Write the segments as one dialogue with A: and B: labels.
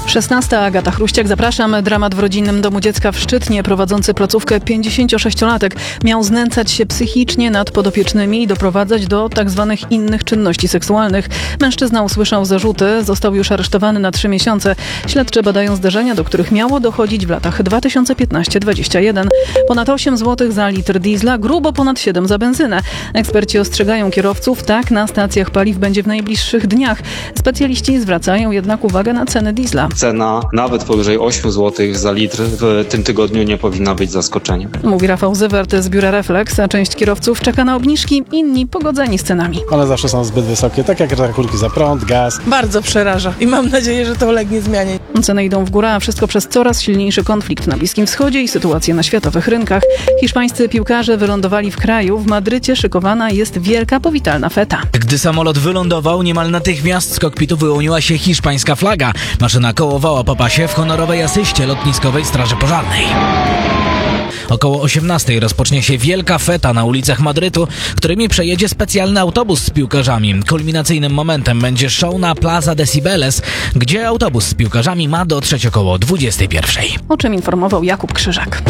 A: 16. Agata Chruściak, zapraszam. Dramat w rodzinnym domu dziecka w Szczytnie. Prowadzący placówkę 56-latek miał znęcać się psychicznie nad podopiecznymi i doprowadzać do tzw. innych czynności seksualnych. Mężczyzna usłyszał zarzuty, został już aresztowany na 3 miesiące. Śledczy badają zdarzenia, do których miało dochodzić w latach 2015-2021. Ponad 8 zł za litr diesla, grubo ponad 7 za benzynę. Eksperci ostrzegają kierowców, tak na stacjach paliw będzie w najbliższych dniach. Specjaliści zwracają jednak uwagę na ceny diesla.
B: Cena nawet powyżej 8 zł za litr w tym tygodniu nie powinna być zaskoczeniem.
A: Mówi Rafał Zywert z biura Reflex, a część kierowców czeka na obniżki, inni pogodzeni z cenami.
C: One zawsze są zbyt wysokie, tak jak rachunki za prąd, gaz.
D: Bardzo przeraża i mam nadzieję, że to ulegnie zmianie.
A: Ceny idą w górę, a wszystko przez coraz silniejszy konflikt na Bliskim Wschodzie i sytuację na światowych rynkach. Hiszpańscy piłkarze wylądowali w kraju. W Madrycie szykowana jest wielka powitalna feta.
E: Gdy samolot wylądował, niemal natychmiast z kokpitu wyłoniła się hiszpańska flaga. Maszyna kołowała po pasie w honorowej asyście lotniskowej Straży Pożarnej. Około 18:00 rozpocznie się wielka feta na ulicach Madrytu, którymi przejedzie specjalny autobus z piłkarzami. Kulminacyjnym momentem będzie show na Plaza de Cibeles, gdzie autobus z piłkarzami ma dotrzeć około 21:00.
A: O czym informował Jakub Krzyżak.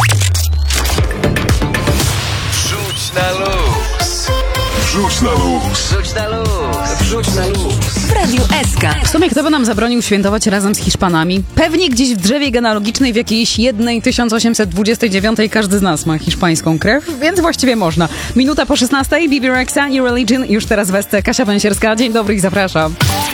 F: Wrzuć na luz.
G: Wrzuć na luz.
F: Wrzuć na luz. Wrzuć na luz.
H: W Radiu SK.
I: W sumie kto by nam zabronił świętować razem z Hiszpanami? Pewnie gdzieś w drzewie genealogicznej w jakiejś jednej 1829 każdy z nas ma hiszpańską krew, więc właściwie można. Minuta po 16:00, Bebe Rexha, New Religion, już teraz w SC Kasia Węsierska. Dzień dobry i zapraszam.